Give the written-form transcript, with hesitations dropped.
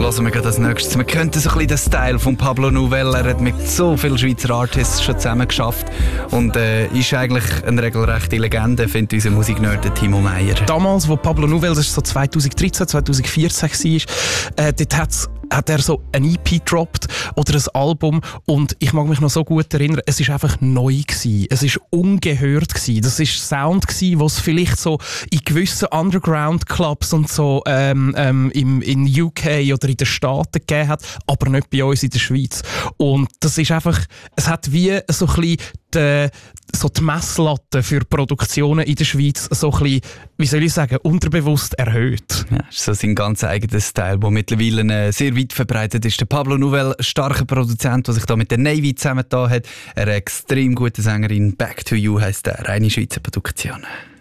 hören wir gerade als nächstes. Wir könnten so ein bisschen den Style von Pablo Nouvel. Er hat mit so vielen Schweizer Artists schon zusammen geschafft und ist eigentlich eine regelrechte Legende, findet unser Musiknerd Timo Meyer. Damals, wo Pablo Nouvel, das war so 2013, 2014 war, dort hat er so ein EP gedroppt oder ein Album und ich mag mich noch so gut erinnern, es war einfach neu gewesen. Es war ungehört gewesen. Das war Sound gewesen, was es vielleicht so in gewissen Underground-Clubs und so in UK oder in den Staaten gegeben hat, aber nicht bei uns in der Schweiz. Und das ist einfach, es hat wie so ein bisschen die Messlatte für Produktionen in der Schweiz so ein bisschen, wie soll ich sagen, unterbewusst erhöht. Ja, das ist so sein ganz eigener Style, der mittlerweile sehr weit verbreitet ist. Der Pablo Nouvel, starker Produzent, der sich da mit der Navy zusammengetan hat. Eine extrem gute Sängerin. Back to You heisst der, reine Schweizer Produktion.